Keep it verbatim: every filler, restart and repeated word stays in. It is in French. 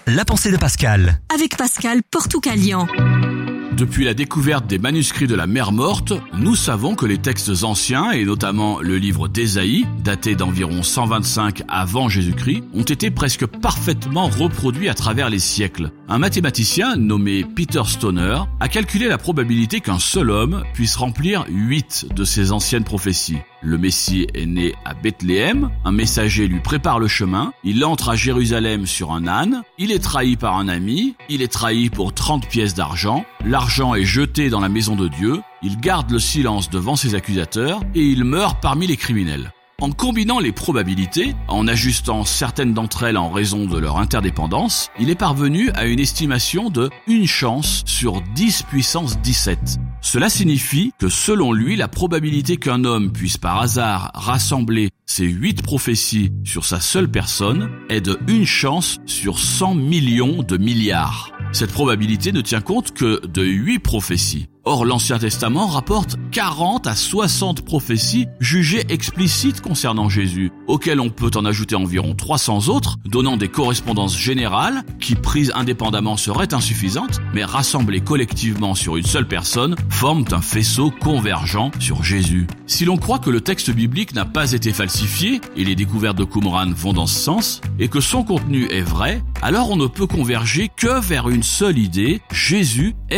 la pensée de Pascal. Avec Pascal Portucalian. Depuis la découverte des manuscrits de la Mer Morte, nous savons que les textes anciens, et notamment le livre d'Ésaïe, daté d'environ cent vingt-cinq avant Jésus-Christ, ont été presque parfaitement reproduits à travers les siècles. Un mathématicien nommé Peter Stoner a calculé la probabilité qu'un seul homme puisse remplir huit de ces anciennes prophéties. Le Messie est né à Bethléem, un messager lui prépare le chemin, il entre à Jérusalem sur un âne, il est trahi par un ami, il est trahi pour trente pièces d'argent, l'argent est jeté dans la maison de Dieu, il garde le silence devant ses accusateurs et il meurt parmi les criminels. En combinant les probabilités, en ajustant certaines d'entre elles en raison de leur interdépendance, il est parvenu à une estimation de une chance sur dix puissance dix-sept. Cela signifie que selon lui, la probabilité qu'un homme puisse par hasard rassembler ces huit prophéties sur sa seule personne est de une chance sur cent millions de milliards. Cette probabilité ne tient compte que de huit prophéties. Or, l'Ancien Testament rapporte quarante à soixante prophéties jugées explicites concernant Jésus, auxquelles on peut en ajouter environ trois cents autres, donnant des correspondances générales qui, prises indépendamment, seraient insuffisantes, mais rassemblées collectivement sur une seule personne, forment un faisceau convergent sur Jésus. Si l'on croit que le texte biblique n'a pas été falsifié, et les découvertes de Qumran vont dans ce sens, et que son contenu est vrai, alors on ne peut converger que vers une seule idée: Jésus est